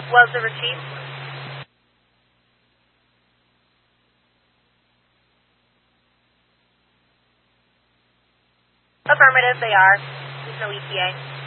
Was the receipt? Affirmative, they are. There's no ETA.